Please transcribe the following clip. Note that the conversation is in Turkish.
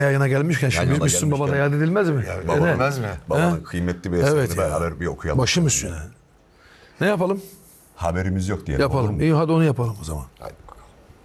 Yayına gelmişken şimdi Yayına Müslüm Baba'da gelmişken. yad edilmez mi? Baba Ne? bilmez mi? Babanın kıymetli bir eserini Evet ya. beraber bir okuyalım. Başım üstüne. Ne yapalım? Haberimiz yok diyelim. olur mu? Yapalım. İyi hadi onu yapalım o zaman. Hadi.